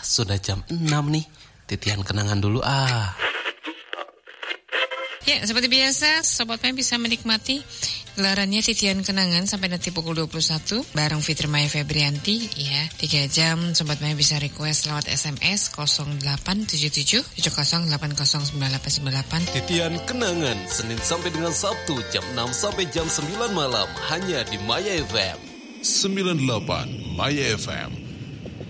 sudah jam 6 nih. Titian kenangan dulu Ya, seperti biasa, Sobat Maya bisa menikmati gelarannya Titian Kenangan sampai nanti pukul 21 bareng Fitri Maya Febrianti ya. 3 jam Sobat Maya bisa request lewat SMS 0877 7080909898. Titian Kenangan Senin sampai dengan Sabtu jam 6 sampai jam 9 malam hanya di Maya FM 98 Maya FM.